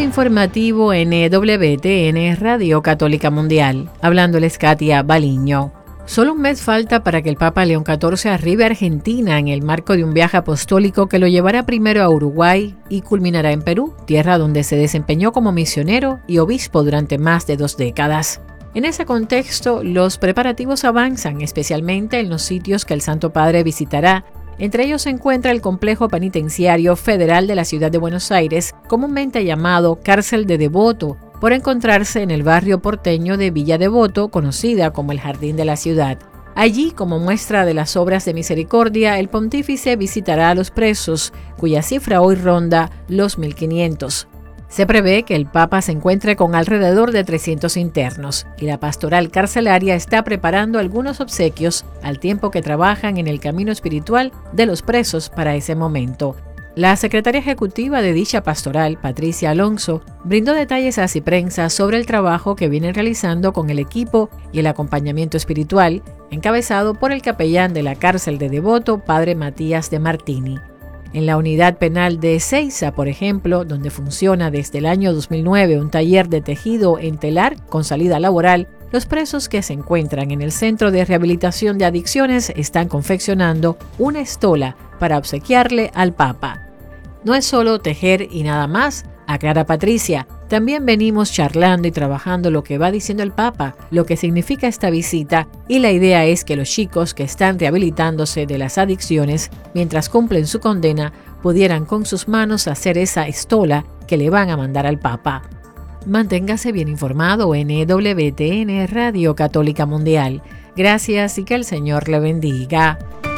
avance informativo en EWTN Radio Católica Mundial. Hablándoles Katia Baliño. Solo un mes falta para que el Papa León XIV arribe a Argentina en el marco de un viaje apostólico que lo llevará primero a Uruguay y culminará en Perú, tierra donde se desempeñó como misionero y obispo durante más de 2 décadas. En ese contexto, los preparativos avanzan, especialmente en los sitios que el Santo Padre visitará. Entre ellos se encuentra el Complejo Penitenciario Federal de la Ciudad de Buenos Aires, comúnmente llamado Cárcel de Devoto, por encontrarse en el barrio porteño de Villa Devoto, conocida como el Jardín de la Ciudad. Allí, como muestra de las obras de misericordia, el pontífice visitará a los presos, cuya cifra hoy ronda los 1.500. Se prevé que el Papa se encuentre con alrededor de 300 internos y la pastoral carcelaria está preparando algunos obsequios al tiempo que trabajan en el camino espiritual de los presos para ese momento. La secretaria ejecutiva de dicha pastoral, Patricia Alonso, brindó detalles a Ciprensa sobre el trabajo que vienen realizando con el equipo y el acompañamiento espiritual, encabezado por el capellán de la cárcel de Devoto, padre Matías de Martini. En la unidad penal de Ezeiza, por ejemplo, donde funciona desde el año 2009 un taller de tejido en telar con salida laboral, los presos que se encuentran en el Centro de Rehabilitación de Adicciones están confeccionando una estola para obsequiarle al Papa. No es solo tejer y nada más, aclara Patricia. También venimos charlando y trabajando lo que va diciendo el Papa, lo que significa esta visita, y la idea es que los chicos que están rehabilitándose de las adicciones, mientras cumplen su condena, pudieran con sus manos hacer esa estola que le van a mandar al Papa. Manténgase bien informado en EWTN Radio Católica Mundial. Gracias y que el Señor le bendiga.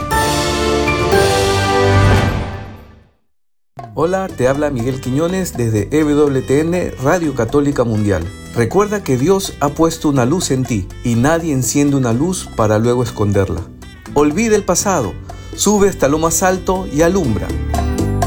Hola, te habla Miguel Quiñones desde EWTN Radio Católica Mundial. Recuerda que Dios ha puesto una luz en ti y nadie enciende una luz para luego esconderla. Olvida el pasado, sube hasta lo más alto y alumbra.